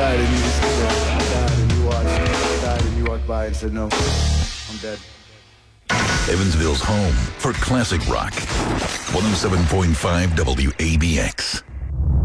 died and you just died and you watched. I died and you walked by and said, no, I'm dead. Evansville's home for classic rock. 107.5 WABX.